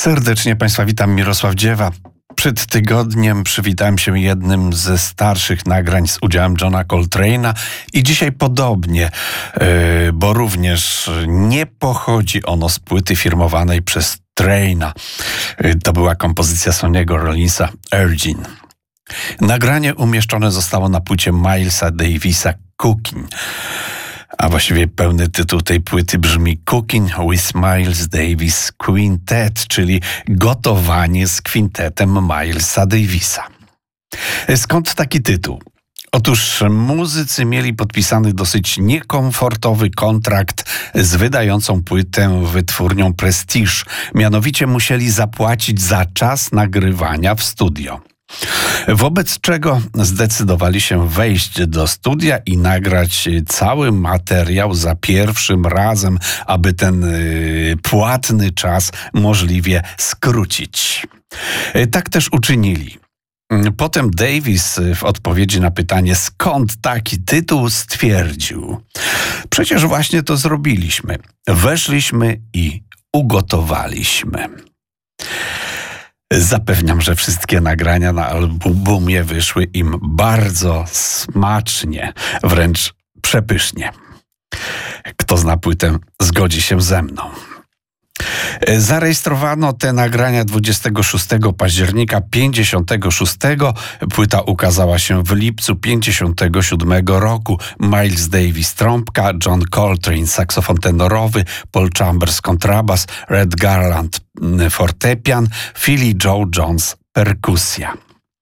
Serdecznie Państwa witam, Mirosław Dziewa. Przed tygodniem przywitałem się jednym ze starszych nagrań z udziałem Johna Coltrane'a i dzisiaj podobnie, bo również nie pochodzi ono z płyty firmowanej przez Traina. To była kompozycja Sonny'ego Rollinsa Urgin. Nagranie umieszczone zostało na płycie Milesa Davisa Cooking. A właściwie pełny tytuł tej płyty brzmi Cooking with Miles Davis Quintet, czyli gotowanie z kwintetem Milesa Davisa. Skąd taki tytuł? Otóż muzycy mieli podpisany dosyć niekomfortowy kontrakt z wydającą płytę wytwórnią Prestige. Mianowicie musieli zapłacić za czas nagrywania w studio. Wobec czego zdecydowali się wejść do studia i nagrać cały materiał za pierwszym razem, aby ten płatny czas możliwie skrócić. Tak też uczynili. Potem Davis w odpowiedzi na pytanie, skąd taki tytuł, stwierdził: przecież właśnie to zrobiliśmy. Weszliśmy i ugotowaliśmy. Zapewniam, że wszystkie nagrania na albumie wyszły im bardzo smacznie, wręcz przepysznie. Kto zna płytę, zgodzi się ze mną. Zarejestrowano te nagrania 26 października 56. Płyta ukazała się w lipcu 57 roku. Miles Davis trąbka, John Coltrane saksofon tenorowy, Paul Chambers kontrabas, Red Garland fortepian, Philly Joe Jones perkusja.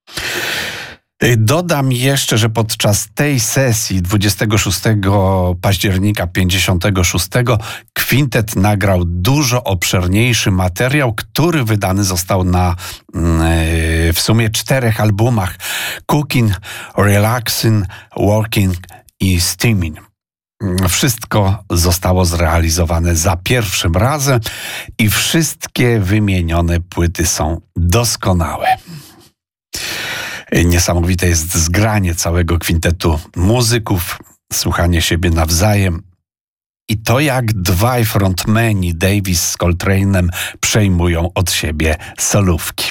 Dodam jeszcze, że podczas tej sesji 26 października 56 kwintet nagrał dużo obszerniejszy materiał, który wydany został na w sumie 4 albumach: Cooking, Relaxing, Working i Steaming. Wszystko zostało zrealizowane za pierwszym razem i wszystkie wymienione płyty są doskonałe. Niesamowite jest zgranie całego kwintetu muzyków, słuchanie siebie nawzajem i to, jak dwaj frontmeni, Davis z Coltrane'em, przejmują od siebie solówki.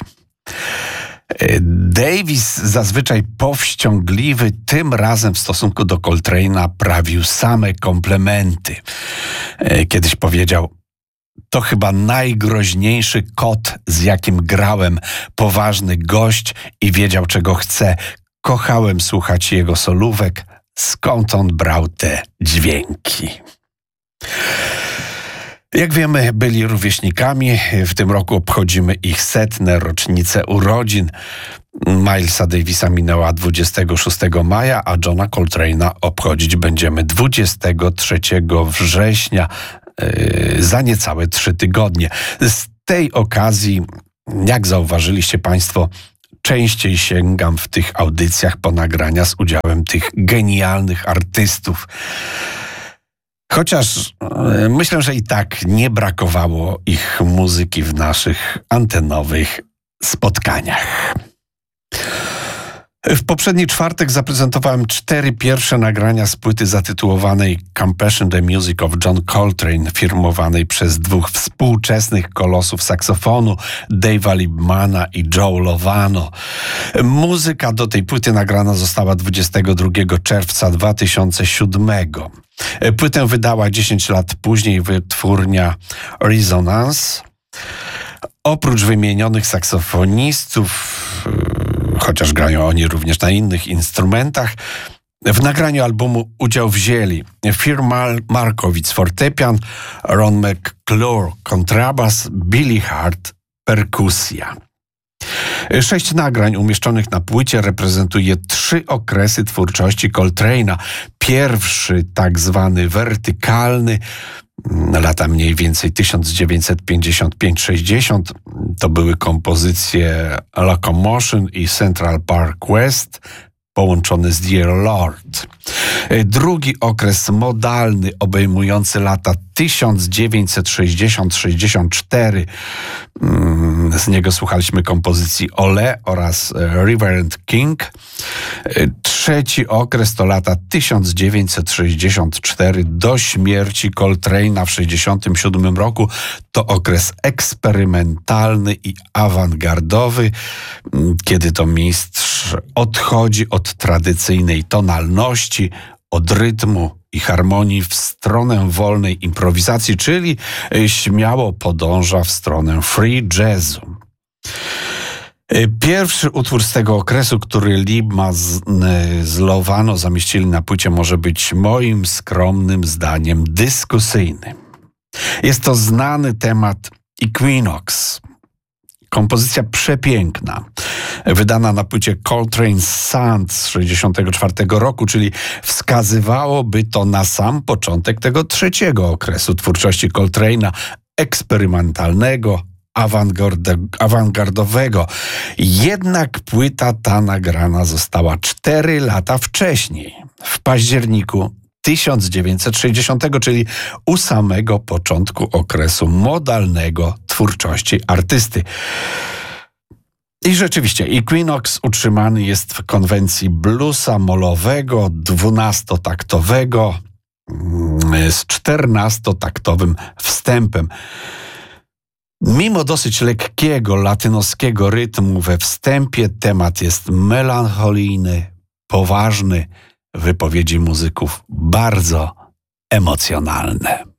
Davis, zazwyczaj powściągliwy, tym razem w stosunku do Coltrane'a prawił same komplementy. Kiedyś powiedział: to chyba najgroźniejszy kot, z jakim grałem. Poważny gość i wiedział, czego chce. Kochałem słuchać jego solówek. Skąd on brał te dźwięki? Jak wiemy, byli rówieśnikami. W tym roku obchodzimy ich 100. rocznicę urodzin. Milesa Davisa minęła 26 maja, a Johna Coltrane'a obchodzić będziemy 23 września. Za niecałe 3 tygodnie. Z tej okazji, jak zauważyliście Państwo, częściej sięgam w tych audycjach po nagrania z udziałem tych genialnych artystów. Chociaż myślę, że i tak nie brakowało ich muzyki w naszych antenowych spotkaniach. W poprzedni czwartek zaprezentowałem 4 pierwsze nagrania z płyty zatytułowanej Compassion the Music of John Coltrane, firmowanej przez 2 współczesnych kolosów saksofonu, Dave'a Liebmana i Joe Lovano. Muzyka do tej płyty nagrana została 22 czerwca 2007. Płytę wydała 10 lat później wytwórnia Resonance. Oprócz wymienionych saksofonistów, chociaż grają oni również na innych instrumentach, w nagraniu albumu udział wzięli Phil Markowitz fortepian, Ron McClure kontrabas, Billy Hart perkusja. 6 nagrań umieszczonych na płycie reprezentuje 3 okresy twórczości Coltrane'a. Pierwszy, tak zwany wertykalny, lata mniej więcej 1955-60, to były kompozycje Locomotion i Central Park West, połączone z Dear Lord. Drugi okres modalny, obejmujący lata 1960-64. Z niego słuchaliśmy kompozycji Ole oraz River and King. Trzeci okres to lata 1964 do śmierci Coltrane'a w 1967 roku. To okres eksperymentalny i awangardowy, kiedy to mistrz odchodzi od tradycyjnej tonalności, od rytmu i harmonii w stronę wolnej improwizacji, czyli śmiało podąża w stronę free jazzu. Pierwszy utwór z tego okresu, który Liebman z Lovano zamieścili na płycie, może być moim skromnym zdaniem dyskusyjny. Jest to znany temat Equinox. Kompozycja przepiękna, wydana na płycie Coltrane's Sound z 1964 roku, czyli wskazywałoby to na sam początek tego trzeciego okresu twórczości Coltrane'a, eksperymentalnego, awangardowego. Jednak płyta ta nagrana została 4 lata wcześniej, w październiku 1960, czyli u samego początku okresu modalnego twórczości artysty. I rzeczywiście Equinox utrzymany jest w konwencji bluesa molowego, 12-taktowego z 14-taktowym wstępem. Mimo dosyć lekkiego, latynoskiego rytmu we wstępie, temat jest melancholijny, poważny, wypowiedzi muzyków bardzo emocjonalne.